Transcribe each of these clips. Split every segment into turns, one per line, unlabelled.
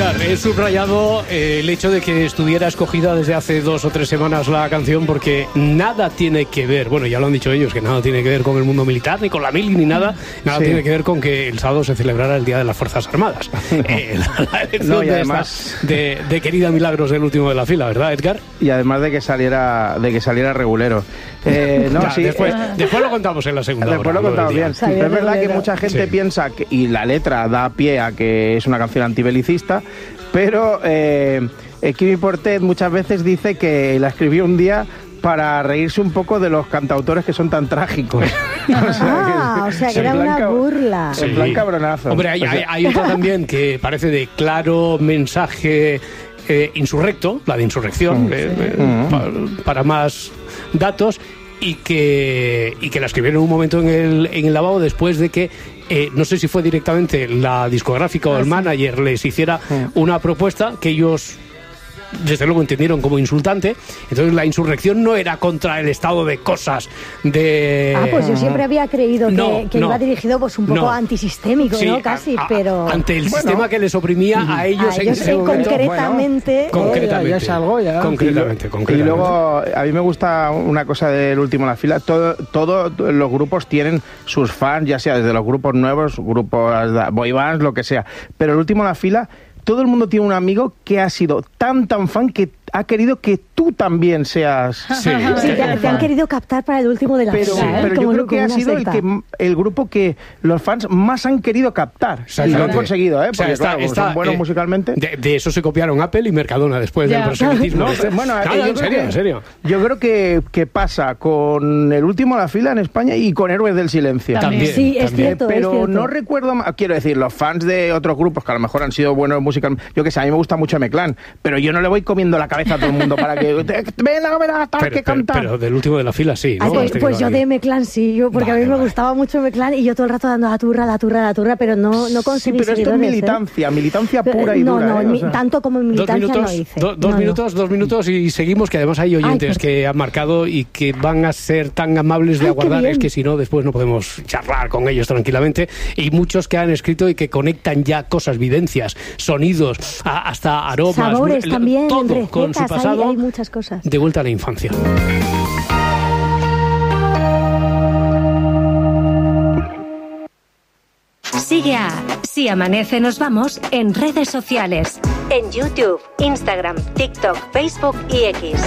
Edgar, he subrayado el hecho de que estuviera escogida desde hace 2 o 3 semanas la canción porque nada tiene que ver, bueno, ya lo han dicho ellos, que nada tiene que ver con el mundo militar, ni con la mili, ni nada tiene que ver con que el sábado se celebrara el Día de las Fuerzas Armadas. La elección además de querida Milagros, el último de la fila, ¿verdad, Edgar?
Y además de que saliera regulero.
Después lo contamos en la segunda hora.
Después lo contamos bien. Es verdad que mucha gente piensa que, y la letra da pie a que es una canción antibelicista, pero Quimi Portet muchas veces dice que la escribió un día para reírse un poco de los cantautores que son tan trágicos.
O sea que era una burla.
En plan cabronazo.
Hombre, hay otra también que parece de claro mensaje insurrecto, la de insurrección, para más datos, y que la escribieron en un momento en el lavabo después de que no sé si fue directamente la discográfica o el manager les hiciera una propuesta que ellos desde luego entendieron como insultante. Entonces la insurrección no era contra el estado de cosas de...
pues yo siempre había creído que iba dirigido pues un poco antisistémico, sí, ¿no? Casi, pero...
Ante el sistema que les oprimía a ellos en ese momento.
Concretamente.
Concretamente.
Ya es algo, ya.
Concretamente.
Y luego, a mí me gusta una cosa del último en la fila. Todos los grupos tienen sus fans, ya sea desde los grupos nuevos, grupos boy bands, lo que sea. Pero el último en la fila... Todo el mundo tiene un amigo que ha sido tan fan que ha querido que tú también seas...
Sí, te han querido captar para el último de la fila.
Pero yo creo que ha sido el grupo que los fans más han querido captar. Y lo han conseguido, ¿eh? Porque son buenos musicalmente.
De eso se copiaron Apple y Mercadona después del proselitismo. En serio.
Yo creo que pasa con el último de la fila en España y con Héroes del Silencio.
También. Sí, es cierto.
Pero no recuerdo... Quiero decir, los fans de otros grupos que a lo mejor han sido buenos musicalmente... Yo que sé, a mí me gusta mucho M-Clan, pero yo no le voy comiendo la cabeza a todo el mundo para que... Ven a ver hasta que cantar.
Pero del último de la fila sí, ¿no?
Pues yo de M-Clan sí, porque a mí me gustaba mucho M-Clan y yo todo el rato dando la turra, pero no conseguí.
Sí, pero esto es militancia pura y dura.
No, tanto como en militancia no hice.
Dos minutos y seguimos, que además hay oyentes que han marcado y que van a ser tan amables de aguardar, es que si no, después no podemos charlar con ellos tranquilamente. Y muchos que han escrito y que conectan ya cosas, vivencias, sonidos, hasta aromas,
sabores también,
todo con su pasado.
Hay muchas cosas.
De vuelta a la infancia.
Sigue a Si Amanece Nos Vamos en redes sociales, en YouTube, Instagram, TikTok, Facebook y X.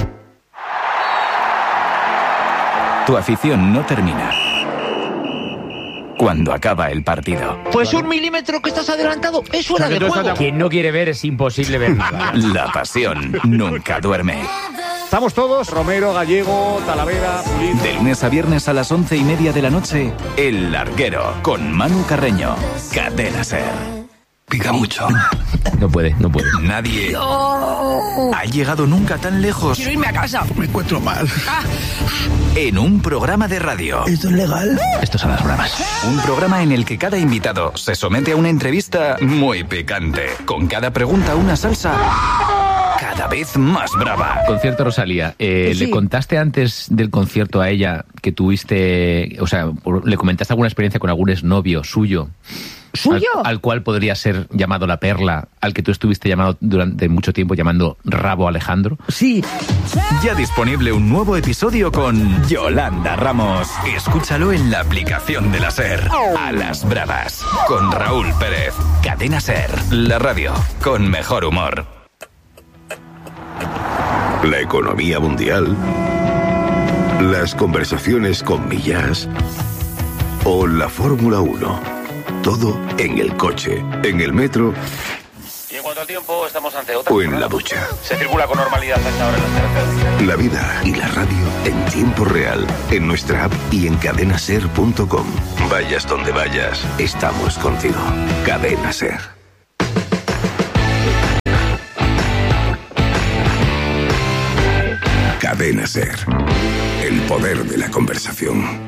Tu afición no termina cuando acaba el partido.
Pues 1 milímetro que estás adelantado es fuera de juego.
Quien no quiere ver es imposible ver nada.
La pasión nunca duerme.
Estamos todos, Romero, Gallego, Talavera, Pulido.
De lunes a viernes a las 11:30 de la noche, El Larguero, con Manu Carreño. Cadena SER.
Pica mucho.
No puede.
Nadie ha llegado nunca tan lejos.
Quiero irme a casa.
Me encuentro mal.
En un programa de radio.
¿Esto es legal?
Estos son las bravas.
Un programa en el que cada invitado se somete a una entrevista muy picante. Con cada pregunta una salsa cada vez más brava.
Concierto Rosalía.
Sí.
¿Le contaste antes del concierto a ella que tuviste... O sea, le comentaste alguna experiencia con algún exnovio suyo?
¿Suyo?
Al cual podría ser llamado La Perla, al que tú estuviste llamado durante mucho tiempo llamando Rabo Alejandro.
Sí.
Ya disponible un nuevo episodio con Yolanda Ramos. Escúchalo en la aplicación de la SER. A las bravas, con Raúl Pérez. Cadena SER, la radio con mejor humor.
La economía mundial, las conversaciones con Millás o la Fórmula 1. Todo en el coche, en el metro.
Y en cuanto al tiempo, estamos ante otra.
O en la ducha.
Se circula con normalidad a esta hora en las carreteras.
La vida y la radio en tiempo real, en nuestra app y en cadenaser.com. Vayas donde vayas, estamos contigo. Cadena SER. Cadena SER. El poder de la conversación.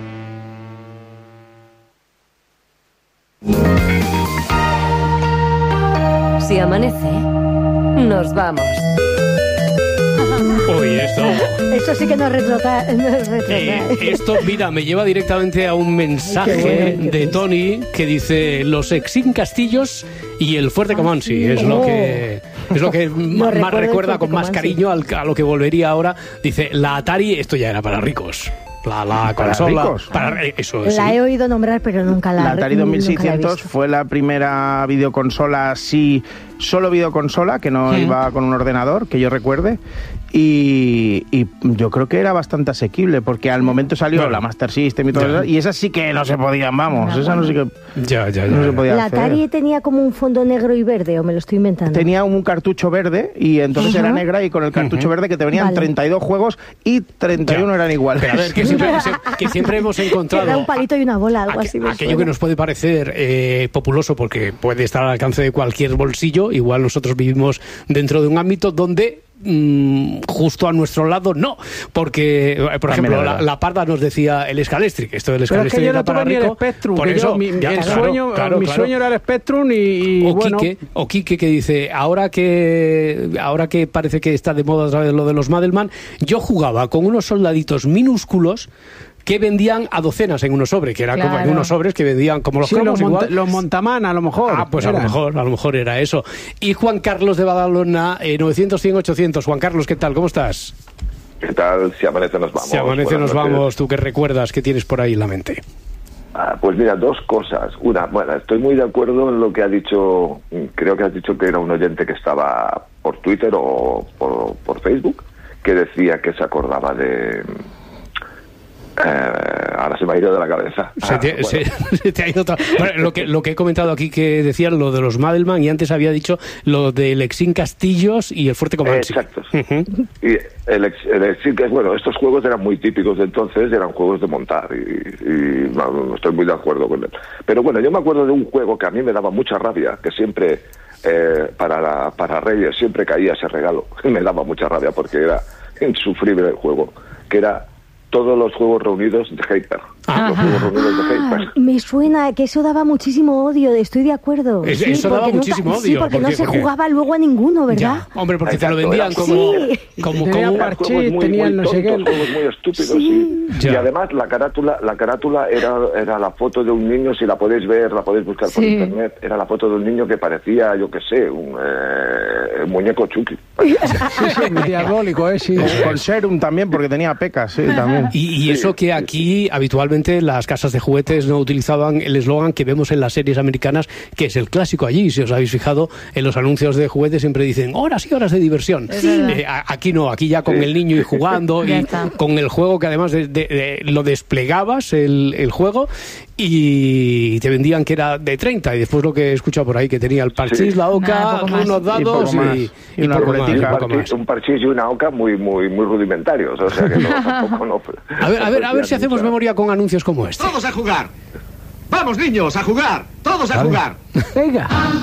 Si amanece, nos vamos.
Uy, esto...
Eso sí que no es retrotrae.
Esto, mira, me lleva directamente a un mensaje de Tony que dice: los Exin Castillos y el Fuerte Comansi. Es lo que más recuerda con más cariño a lo que volvería ahora. Dice, la Atari, esto ya era para ricos. La consola.
Ricos.
Eso,
la he oído nombrar, pero nunca la
Atari 2600 fue la primera videoconsola, sí, solo videoconsola, que no iba con un ordenador, que yo recuerde. Y yo creo que era bastante asequible, porque al momento salió la Master System y todo eso, y esas sí que no se podían, vamos, esa no sí que no se podía
¿La
hacer.
Atari tenía como un fondo negro y verde, o me lo estoy inventando?
Tenía un cartucho verde, y entonces era negra, y con el cartucho verde que te venían 32 juegos, y 31 eran iguales.
Pero a ver, que siempre hemos encontrado...
Era un palito y una bola, algo así.
Aquello que nos puede parecer populoso, porque puede estar al alcance de cualquier bolsillo, igual nosotros vivimos dentro de un ámbito donde... justo a nuestro lado no, porque por ejemplo la Parda nos decía el Scalestric, esto del Scalestric,
pero es que yo no
para
tuve
rico,
ni el Spectrum,
por eso
mi sueño era el Spectrum
o Quique que dice ahora que parece que está de moda otra vez lo de los Madelman, yo jugaba con unos soldaditos minúsculos que vendían a docenas en unos sobres, que era como en unos sobres que vendían como los cromos igual.
Los Montaman, a lo mejor.
Pues a lo mejor era eso. Y Juan Carlos de Badalona, 900-100-800. Juan Carlos, ¿qué tal? ¿Cómo estás?
¿Qué tal? Si amanece nos vamos.
Si amanece nos vamos. ¿Tú qué recuerdas? ¿Qué tienes por ahí en la mente?
Pues mira, dos cosas. Una, bueno, estoy muy de acuerdo en lo que ha dicho, creo que has dicho que era un oyente que estaba por Twitter o por Facebook, que decía que se acordaba de... ahora se me ha ido de la cabeza.
Se te ha ido bueno, lo que he comentado aquí, que decían lo de los Madelman, y antes había dicho lo del Exin Castillos y el Fuerte Comansi.
Exacto. Y el Exin, que bueno, estos juegos eran muy típicos de entonces, eran juegos de montar, y no estoy muy de acuerdo con él. Pero bueno, yo me acuerdo de un juego que a mí me daba mucha rabia, que siempre para Reyes siempre caía ese regalo. Me daba mucha rabia porque era insufrible el juego, que era todos los juegos reunidos de Hyper. Los juegos reunidos de Hyper.
Me suena que eso daba muchísimo odio, estoy de acuerdo.
Eso daba muchísimo odio.
Sí, porque no se jugaba luego a ninguno, ¿verdad?
Ya, hombre, porque te lo vendían como
parchís, tenían no sé qué.
Juegos muy estúpidos, y además la carátula era la foto de un niño, si la podéis ver, la podéis buscar por internet, era la foto de un niño que parecía, yo qué sé, un muñeco Chucky.
Diabólico, sí.
Con Serum también, porque tenía pecas, sí, también.
Y eso que aquí habitualmente las casas de juguetes no utilizaban el eslogan que vemos en las series americanas, que es el clásico allí. Si os habéis fijado, en los anuncios de juguetes siempre dicen horas y horas de diversión. Aquí no, aquí ya con el niño y jugando y con el juego, que además lo desplegabas el juego, y te vendían que era de 30, y después lo que he escuchado por ahí, que tenía el parchís, la oca, unos dados y
una ruletica.
Un parchís y una oca muy rudimentarios, o sea que tampoco no.
A ver si hacemos memoria con anuncios como este.
¡Todos a jugar! ¡Vamos, niños, a jugar! ¡Todos a jugar!
Venga.